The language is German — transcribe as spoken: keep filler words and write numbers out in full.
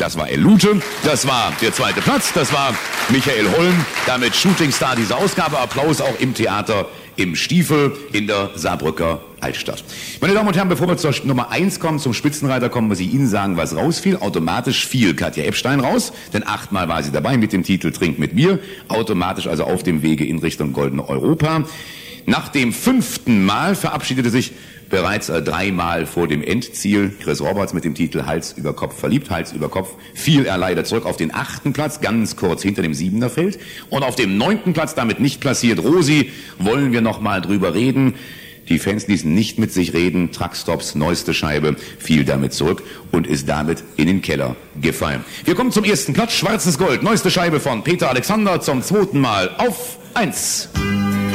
Das war Elute, das war der zweite Platz, das war Michael Holm, damit Shootingstar dieser Ausgabe. Applaus auch im Theater im Stiefel in der Saarbrücker Altstadt. Meine Damen und Herren, bevor wir zur Nummer eins kommen, zum Spitzenreiter kommen, muss ich Ihnen sagen, was rausfiel. Automatisch fiel Katja Epstein raus, denn achtmal war sie dabei mit dem Titel Trink mit mir. Automatisch also auf dem Wege in Richtung Goldene Europa. Nach dem fünften Mal verabschiedete sich bereits äh, dreimal vor dem Endziel Chris Roberts mit dem Titel Hals über Kopf verliebt. Hals über Kopf fiel er leider zurück auf den achten Platz, ganz kurz hinter dem siebener Feld. Und auf dem neunten Platz, damit nicht platziert, Rosi, wollen wir noch mal drüber reden. Die Fans ließen nicht mit sich reden. Truckstops neueste Scheibe fiel damit zurück und ist damit in den Keller gefallen. Wir kommen zum ersten Platz. Schwarzes Gold, neueste Scheibe von Peter Alexander zum zweiten Mal auf eins.